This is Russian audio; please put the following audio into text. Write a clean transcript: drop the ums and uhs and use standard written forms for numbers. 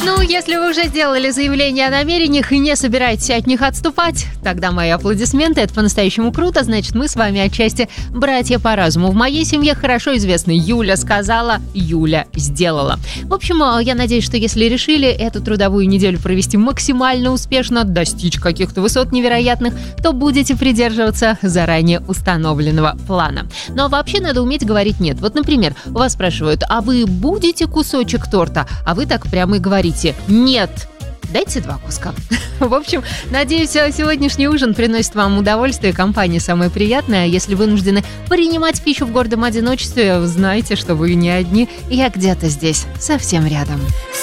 Ну, если вы уже сделали заявление о намерениях и не собираетесь от них отступать, тогда мои аплодисменты. Это по-настоящему круто. Значит, мы с вами отчасти братья по разуму. В моей семье хорошо известно: Юля сказала, Юля сделала. В общем, я надеюсь, что если решили эту трудовую неделю провести максимально успешно, достичь каких-то высот невероятных, то будете придерживаться заранее установленного плана. Но вообще надо уметь говорить «нет». Вот, например, вас спрашивают: а вы будете кусочек торта? А вы так прямо и говорите: нет, дайте 2 куска. В общем, надеюсь, сегодняшний ужин приносит вам удовольствие, компания самая приятная. Если вынуждены принимать пищу в гордом одиночестве, знайте, что вы не одни. Я где-то здесь, совсем рядом.